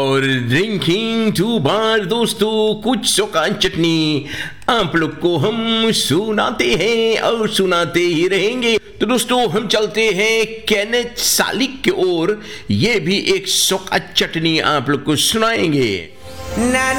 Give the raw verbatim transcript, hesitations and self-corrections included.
और drinking to बार दोस्तों कुछ सुकान चटनी आप लोग को हम सुनाते हैं और सुनाते ही रहेंगे। तो दोस्तों हम चलते हैं केनेथ सालिक की ओर, ये भी एक सुका चटनी आप लोग को सुनाएंगे।